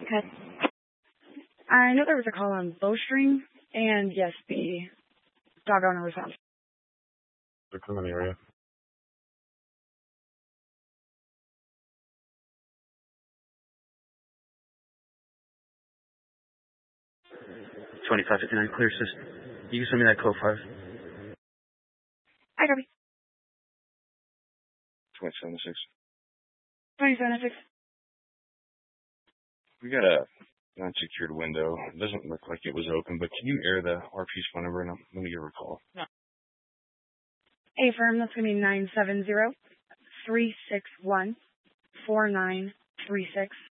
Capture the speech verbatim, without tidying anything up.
Okay. I know there was a call on Bowstring, and yes, the dog owner was found. They're coming in the area. twenty-five fifty-nine, clear system. You can send me that code five. Hi, copy. twenty-seven six. twenty-seven six. We got a unsecured window. It doesn't look like it was open, but can you air the R P's phone number and I'm going to give her a call? No. A firm, that's going to be nine seven zero, three six one, four nine three six.